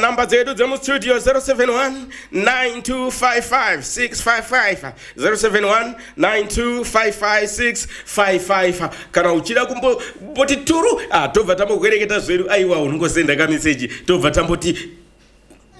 namba zetu za studio 071-9255-655 071-9255-655 kana uchida kumboti turu tobva tambokuereketa zvedu aiwa unongosenda ka message tobva tamboti